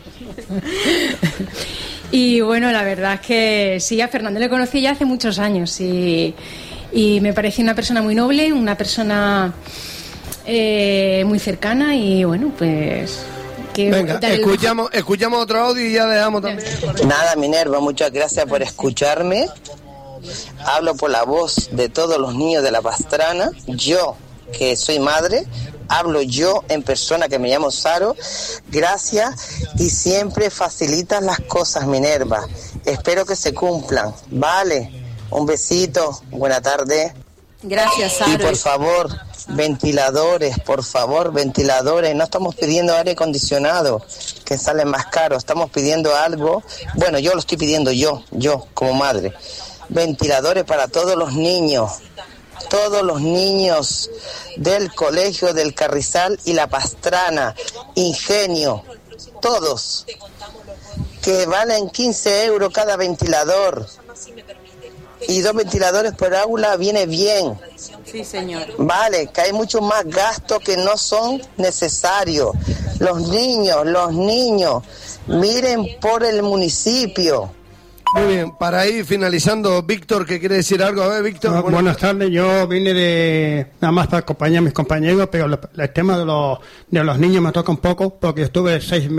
Y bueno, la verdad es que sí, a Fernando le conocí ya hace muchos años y me parece una persona muy noble, una persona muy cercana y bueno, pues... Venga, escuchamos otro audio y ya dejamos también. Nada, Minerva, muchas gracias por escucharme. Hablo por la voz de todos los niños de La Pastrana. Yo, que soy madre, hablo yo en persona, que me llamo Saro. Gracias y siempre facilitas las cosas, Minerva. Espero que se cumplan. Vale, un besito, buena tarde. Gracias, Saro. Y por favor, ventiladores, no estamos pidiendo aire acondicionado, que sale más caro, estamos pidiendo algo, bueno, yo lo estoy pidiendo yo como madre, ventiladores para todos los niños del colegio del Carrizal y La Pastrana, Ingenio, todos, que valen 15 euros cada ventilador, y 2 ventiladores por aula viene bien. Sí, señor. Vale, que hay mucho más gastos que no son necesarios. Los niños, miren por el municipio. Muy bien, para ir finalizando, Víctor, ¿qué quiere decir algo? A ver, Víctor. Buenas tardes, yo vine nada más para acompañar a mis compañeros, pero el tema de los niños me toca un poco, porque estuve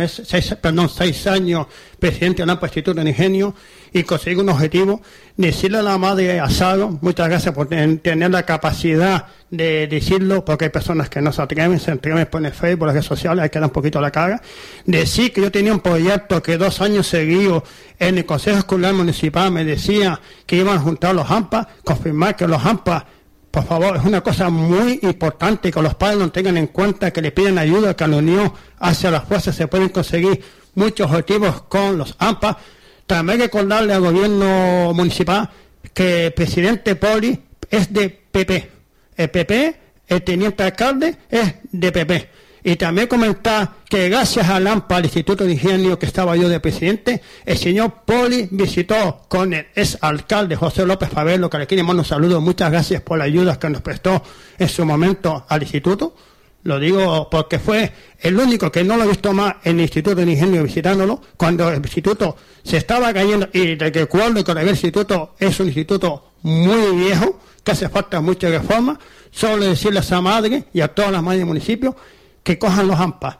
6 años presidente de AMPA Instituto de Ingenio, y conseguí un objetivo, decirle a la madre Asado, muchas gracias por tener la capacidad de decirlo, porque hay personas que no se atreven por el Facebook, por las redes sociales, hay que dar un poquito la cara, decir que yo tenía un proyecto que 2 años seguidos en el Consejo Escolar Municipal me decía que iban a juntar los AMPA, confirmar que los AMPA, por favor, es una cosa muy importante que los padres no tengan en cuenta, que le piden ayuda, que a la unión hacia las fuerzas se pueden conseguir muchos objetivos con los AMPA. También recordarle al gobierno municipal que el presidente Poli es de PP. El PP, el teniente alcalde, es de PP. Y también comentar que gracias al AMPA, al Instituto de Ingenio, que estaba yo de presidente, el señor Poli visitó con el ex alcalde José López Favelo, que le quiere mandar un saludo. Muchas gracias por la ayuda que nos prestó en su momento al instituto. Lo digo porque fue el único que no lo he visto más en el Instituto de Ingenio visitándolo, cuando el instituto se estaba cayendo, y de que recuerdo que el instituto es un instituto muy viejo, que hace falta mucha reforma. Solo decirle a esa madre y a todas las madres del municipio que cojan los AMPA,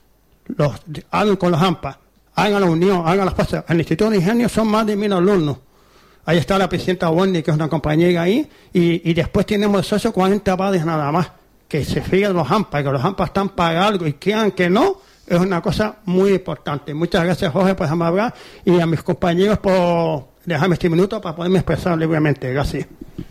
hagan con los AMPA, hagan la unión, hagan las cosas. En el Instituto de Ingenio son más de 1000 alumnos. Ahí está la presidenta Wendy, que es una compañera ahí, y después tenemos esos 40 padres nada más. Que se fijen los AMPA, que los AMPA están para algo y quieran que no, es una cosa muy importante. Muchas gracias, Jorge, por dejarme hablar, y a mis compañeros por dejarme este minuto para poderme expresar libremente. Gracias.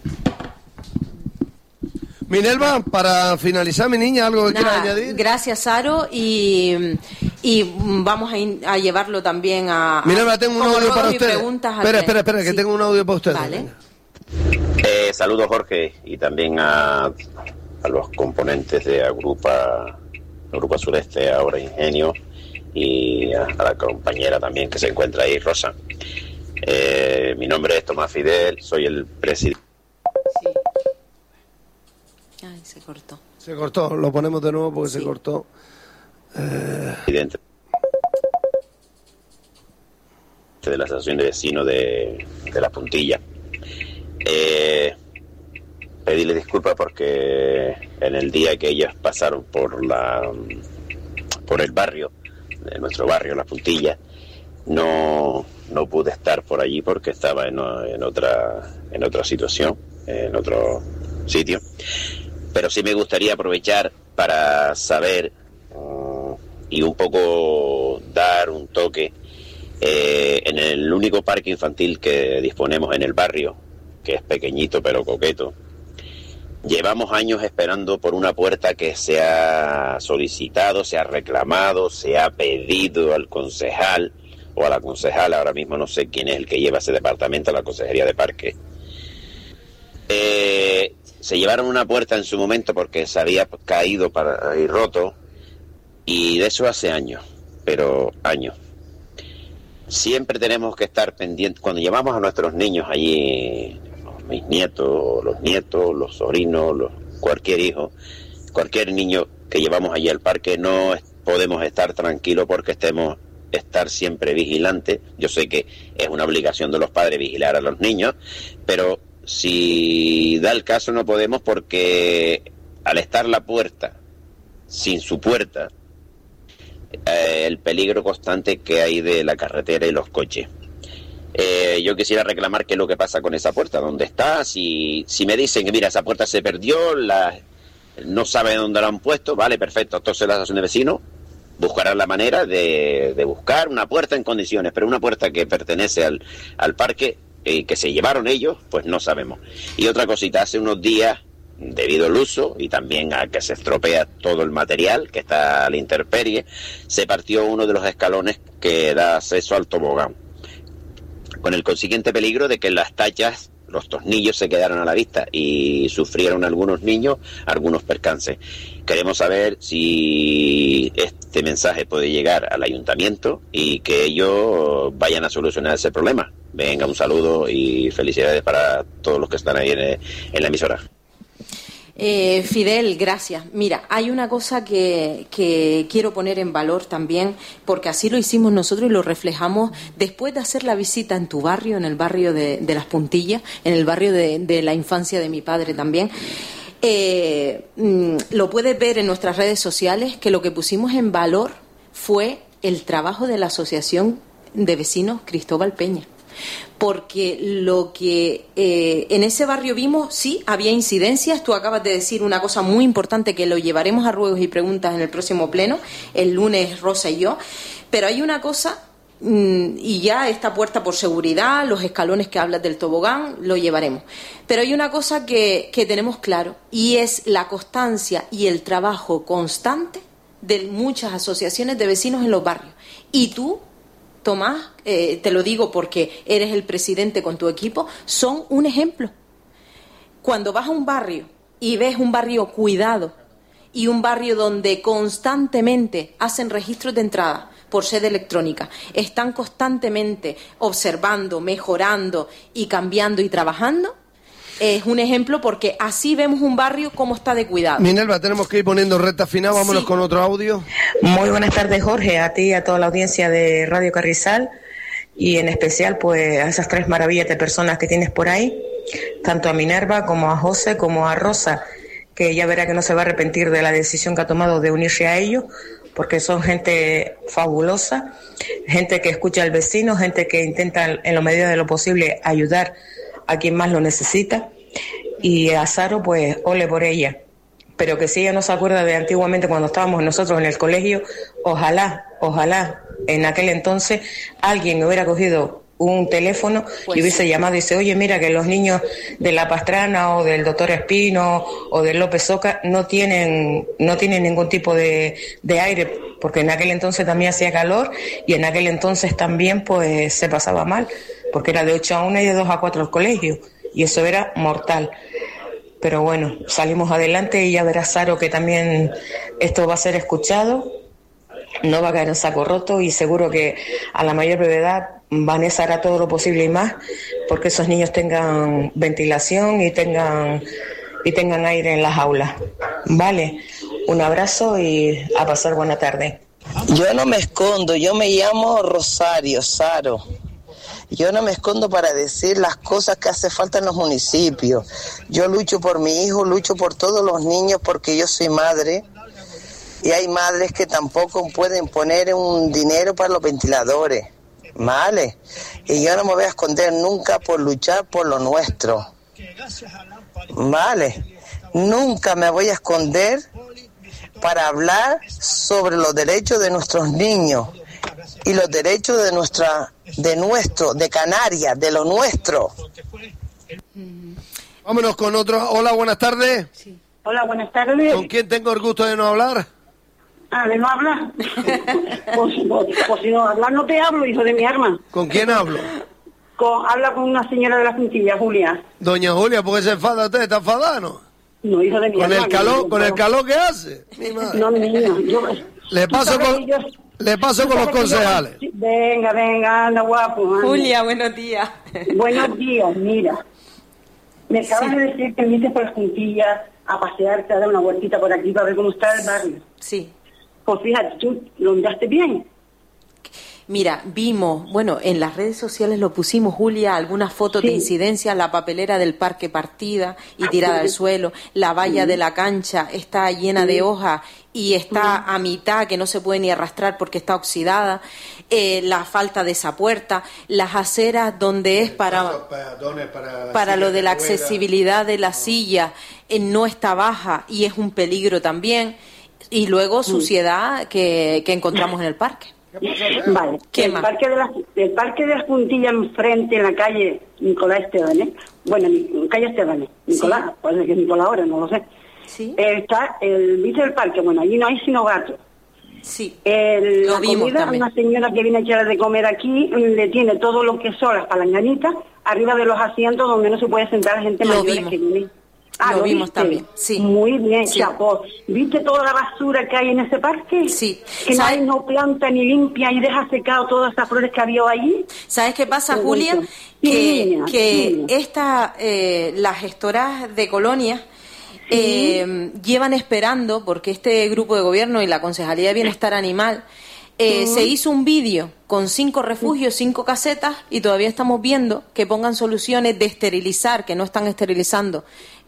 Minerva, para finalizar, mi niña, ¿algo que quieras añadir? Gracias, Saro, y vamos a llevarlo también a... Minerva, tengo un audio para usted. Espera, que tengo un audio para usted. Vale. Saludos, Jorge, y también a los componentes de Agrupa Sureste, ahora Ingenio, y a la compañera también que se encuentra ahí, Rosa. Mi nombre es Tomás Fidel, soy el presidente. Sí. Ay, se cortó. Se cortó, lo ponemos de nuevo porque se cortó. Presidente de la Asociación de Vecinos de La Puntilla. Pedirle disculpas porque en el día que ellas pasaron por el barrio, de nuestro barrio, La Puntilla, no pude estar por allí porque estaba en otra situación, en otro sitio. Pero sí me gustaría aprovechar para saber y un poco dar un toque en el único parque infantil que disponemos en el barrio, que es pequeñito pero coqueto. Llevamos años esperando por una puerta que se ha solicitado, se ha reclamado, se ha pedido al concejal o a la concejala, ahora mismo no sé quién es el que lleva ese departamento, la Consejería de Parque. Se llevaron una puerta en su momento porque se había caído y roto, y de eso hace años, pero años. Siempre tenemos que estar pendientes, cuando llevamos a nuestros niños allí, mis nietos, los sobrinos, cualquier hijo, cualquier niño que llevamos allí al parque, no podemos estar tranquilos porque estar siempre vigilantes. Yo sé que es una obligación de los padres vigilar a los niños, pero si da el caso no podemos, porque al estar la puerta sin su puerta, el peligro constante que hay de la carretera y los coches. Yo quisiera reclamar qué es lo que pasa con esa puerta, dónde está. Si me dicen que mira, esa puerta se perdió, no saben dónde la han puesto, vale, perfecto, entonces la asociación de vecinos buscarán la manera de buscar una puerta en condiciones, pero una puerta que pertenece al parque, que se llevaron ellos, pues no sabemos. Y otra cosita, hace unos días, debido al uso y también a que se estropea todo el material que está a la intemperie, se partió uno de los escalones que da acceso al tobogán, con el consiguiente peligro de que las tachas, los tornillos se quedaron a la vista y sufrieron algunos niños algunos percances. Queremos saber si este mensaje puede llegar al ayuntamiento y que ellos vayan a solucionar ese problema. Venga, un saludo y felicidades para todos los que están ahí en la emisora. Fidel, gracias. Mira, hay una cosa que quiero poner en valor también, porque así lo hicimos nosotros y lo reflejamos después de hacer la visita en tu barrio, en el barrio de Las Puntillas, en el barrio de la infancia de mi padre también. Lo puedes ver en nuestras redes sociales, que lo que pusimos en valor fue el trabajo de la Asociación de Vecinos Cristóbal Peña. Porque lo que en ese barrio vimos, sí, había incidencias. Tú acabas de decir una cosa muy importante que lo llevaremos a ruegos y preguntas en el próximo pleno, el lunes Rosa y yo, pero hay una cosa, y ya esta puerta por seguridad, los escalones que hablas del tobogán, lo llevaremos, pero hay una cosa que tenemos claro, y es la constancia y el trabajo constante de muchas asociaciones de vecinos en los barrios. Y tú, Tomás, te lo digo porque eres el presidente con tu equipo, son un ejemplo. Cuando vas a un barrio y ves un barrio cuidado y un barrio donde constantemente hacen registros de entrada por sede electrónica, están constantemente observando, mejorando y cambiando y trabajando, es un ejemplo, porque así vemos un barrio como está de cuidado. Minerva, tenemos que ir poniendo recta final, vámonos con otro audio. Muy buenas tardes, Jorge, a ti y a toda la audiencia de Radio Carrizal, y en especial pues a esas tres maravillas de personas que tienes por ahí, tanto a Minerva como a José como a Rosa, que ya verá que no se va a arrepentir de la decisión que ha tomado de unirse a ellos, porque son gente fabulosa, gente que escucha al vecino, gente que intenta en la medida de lo posible ayudar a quien más lo necesita, y a Saro pues ole por ella, pero que si ella no se acuerda de antiguamente cuando estábamos nosotros en el colegio, ojalá en aquel entonces alguien me hubiera cogido un teléfono y hubiese llamado y dice, oye, mira que los niños de La Pastrana o del doctor Espino o del López Oca no tienen ningún tipo de aire, porque en aquel entonces también hacía calor y en aquel entonces también pues se pasaba mal, porque era de 8 a 1 y de 2 a 4 el colegio, y eso era mortal. Pero bueno, salimos adelante y ya verás, Saro, que también esto va a ser escuchado, no va a caer en saco roto, y seguro que a la mayor brevedad Vanessa hará todo lo posible y más porque esos niños tengan ventilación y tengan aire en las aulas. Vale, un abrazo y a pasar buena tarde. Yo no me escondo, yo me llamo Rosario, Saro. Yo no me escondo para decir las cosas que hace falta en los municipios. Yo lucho por mi hijo, lucho por todos los niños, porque yo soy madre. Y hay madres que tampoco pueden poner un dinero para los ventiladores. ¿Vale? Y yo no me voy a esconder nunca por luchar por lo nuestro. ¿Vale? Nunca me voy a esconder para hablar sobre los derechos de nuestros niños y los derechos de Canarias, de lo nuestro. Vámonos con otro. Hola, buenas tardes. Sí. Hola, buenas tardes. ¿Con quién tengo el gusto de no hablar? ¿De no hablar? pues si no hablar no te hablo, hijo de mi arma. ¿Con quién hablo? Habla con una señora de Las Puntillas, Julia. Doña Julia, ¿por qué se enfada usted? ¿Está enfadada, no? No, hijo de mi arma. ¿Con el calor que hace? No, niña, Le paso con los concejales. Venga, anda guapo. Anda. Julia, buenos días. Buenos días, mira. Me acabas de decir que viniste por Las Puntillas a pasearte, a dar una vueltita por aquí para ver cómo está el barrio. Sí. Pues fíjate, tú lo miraste bien. Mira, vimos, bueno, en las redes sociales lo pusimos, Julia, algunas fotos de incidencia, la papelera del parque partida y tirada al suelo, la valla de la cancha está llena de hojas y está a mitad, que no se puede ni arrastrar porque está oxidada, la falta de esa puerta, las aceras donde es para lo de la accesibilidad de la silla, no está baja y es un peligro también, y luego suciedad que encontramos en el parque. Vale, el parque de las Puntillas enfrente, en la calle Nicolás Estebanes, calle Estebanes, Nicolás, puede que es Nicolás ahora, no lo sé. ¿Sí? Está ¿viste el parque? Bueno, allí no hay sino gatos. Sí, la comida, una señora que viene a echar de comer aquí, le tiene todo lo que son las palanganitas arriba de los asientos donde no se puede sentar la gente mayor que viene. Lo vimos ¿viste? También, sí. Muy bien, sí. Chapo. ¿Viste toda la basura que hay en ese parque? Sí. Que nadie no planta ni limpia y deja secado todas esas flores que había allí. ¿Sabes qué pasa, Julia? Que las gestoras de colonias llevan esperando, porque este grupo de gobierno y la Concejalía de Bienestar Animal se hizo un vídeo con 5 refugios, 5 casetas, y todavía estamos viendo que pongan soluciones de esterilizar, que no están esterilizando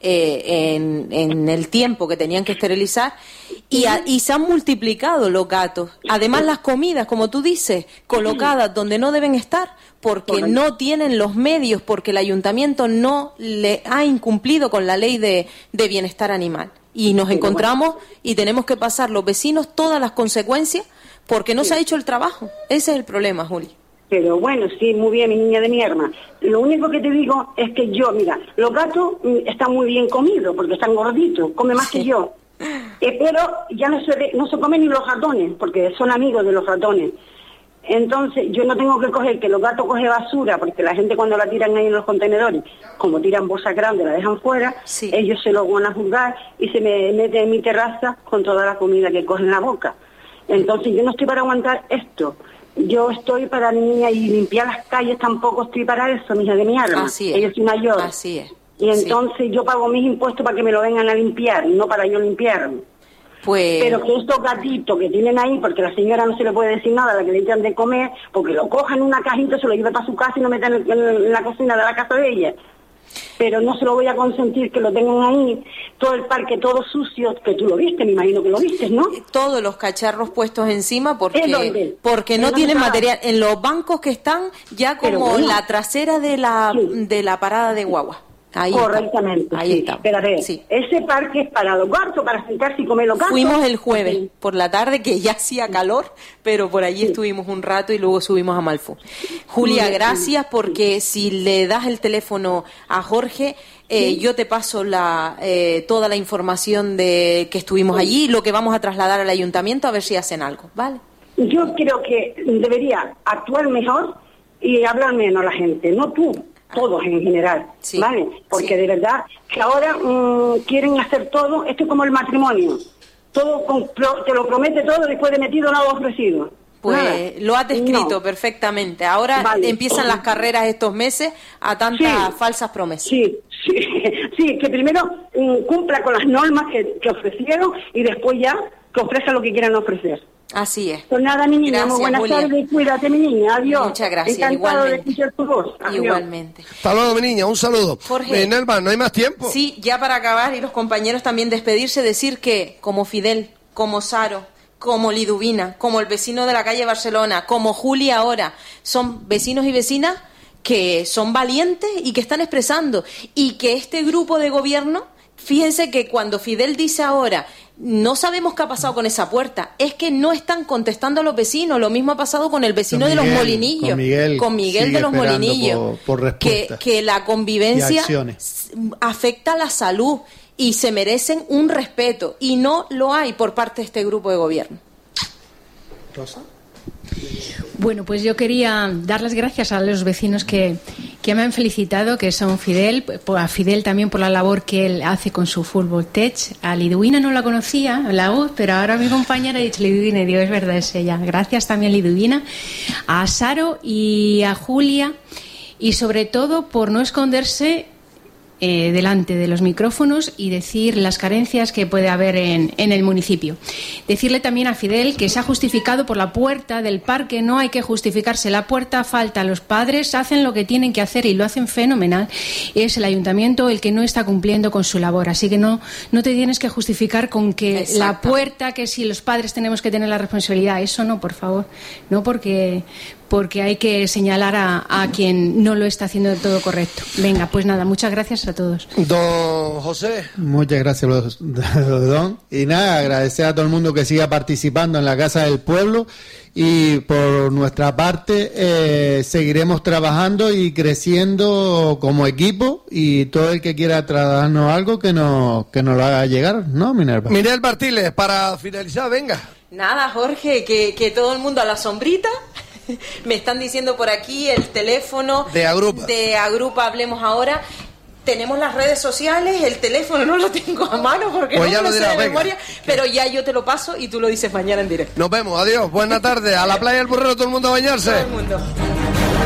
en el tiempo que tenían que esterilizar, y se han multiplicado los gatos. Además, las comidas, como tú dices, colocadas donde no deben estar, porque no tienen los medios, porque el ayuntamiento no le ha incumplido con la ley de bienestar animal. Y nos encontramos y tenemos que pasar los vecinos todas las consecuencias porque no se ha hecho el trabajo. Ese es el problema, Juli. Pero bueno, sí, muy bien, mi niña de mi arma. Lo único que te digo es que yo, mira, los gatos están muy bien comidos porque están gorditos, comen más que yo. Pero ya no se comen ni los ratones, porque son amigos de los ratones. Entonces, yo no tengo que coger, que los gatos cogen basura, porque la gente cuando la tiran ahí en los contenedores, como tiran bolsas grandes, la dejan fuera, ellos se lo van a juzgar y se me meten en mi terraza con toda la comida que cogen en la boca. Entonces, yo no estoy para aguantar esto. Yo estoy para niña y limpiar las calles tampoco estoy para eso, mija de mi alma. Así es. Ellos soy mayor. Así es. Y entonces yo pago mis impuestos para que me lo vengan a limpiar, no para yo limpiarme. Pero que estos gatitos que tienen ahí, porque la señora no se le puede decir nada a la que le echan de comer, porque lo cojan en una cajita, se lo lleven para su casa y lo metan en la cocina de la casa de ella. Pero no se lo voy a consentir que lo tengan ahí, todo el parque, todo sucio, que tú lo viste, me imagino que lo viste, ¿no? Todos los cacharros puestos encima porque no tienen material. En los bancos que están ya como la trasera de la parada de guagua. Ahí correctamente, está. Ahí está. Pero a ver, ese parque es para los gatos, para sentarse y comer los gatos. Fuimos el jueves por la tarde, que ya hacía calor, pero por allí estuvimos un rato y luego subimos a Malfú. Julia, gracias, porque si le das el teléfono a Jorge, yo te paso toda la información de que estuvimos allí, lo que vamos a trasladar al ayuntamiento, a ver si hacen algo, ¿vale? Yo creo que debería actuar mejor y hablar menos a la gente, no tú. Todos en general, ¿vale? Porque de verdad que ahora quieren hacer todo, esto es como el matrimonio, todo te lo promete todo, después de metido nada ofrecido. Pues nada. Lo has descrito perfectamente. Ahora empiezan las carreras estos meses a tantas falsas promesas. Sí, que primero cumpla con las normas que ofrecieron y después ya que ofrezca lo que quieran ofrecer. Así es. Pues nada, mi niña, gracias, muy buenas tardes, cuídate, mi niña, adiós. Muchas gracias, encantado igualmente. de escuchar tu voz. Adiós. Igualmente. Hasta luego, mi niña, un saludo. Jorge, Nelva, no hay más tiempo. Sí, ya para acabar y los compañeros también despedirse, decir que como Fidel, como Saro, como Liduvina, como el vecino de la calle Barcelona, como Julia ahora, son vecinos y vecinas que son valientes y que están expresando, y que este grupo de gobierno, fíjense que cuando Fidel dice ahora, no sabemos qué ha pasado con esa puerta, es que no están contestando a los vecinos. Lo mismo ha pasado con el vecino de los Molinillos, con Miguel de los Molinillos, por que la convivencia afecta a la salud y se merecen un respeto, y no lo hay por parte de este grupo de gobierno. ¿Rosa? Bueno, pues yo quería dar las gracias a los vecinos que me han felicitado, que son Fidel, a Fidel también por la labor que él hace con su Fútbol Tech. A Liduvina no la conocía, la voz, pero ahora mi compañera ha dicho Liduvina y digo, es verdad, es ella. Gracias también, Liduvina. A Saro y a Julia, y sobre todo por no esconderse delante de los micrófonos y decir las carencias que puede haber en el municipio. Decirle también a Fidel que se ha justificado por la puerta del parque. No hay que justificarse la puerta, falta. Los padres hacen lo que tienen que hacer y lo hacen fenomenal. Es el ayuntamiento el que no está cumpliendo con su labor. Así que no te tienes que justificar con que Exacto. la puerta, que si los padres tenemos que tener la responsabilidad. Eso no, por favor. No, porque hay que señalar a quien no lo está haciendo del todo correcto. Venga, pues nada, muchas gracias a todos. Don José. Muchas gracias, don. Y nada, agradecer a todo el mundo que siga participando en la Casa del Pueblo, y por nuestra parte seguiremos trabajando y creciendo como equipo, y todo el que quiera trasladarnos algo que nos lo haga llegar, ¿no, Minerva? Mirel Bartiles, para finalizar, venga. Nada, Jorge, que todo el mundo a la sombrita. Me están diciendo por aquí el teléfono de Agrupa. De Agrupa Hablemos Ahora. Tenemos las redes sociales, el teléfono no lo tengo a mano porque pues no ya me lo sé dirás, de memoria, pero ya yo te lo paso y tú lo dices mañana en directo. Nos vemos, adiós, buena tarde. A la playa del Burrero todo el mundo a bañarse. Todo el mundo.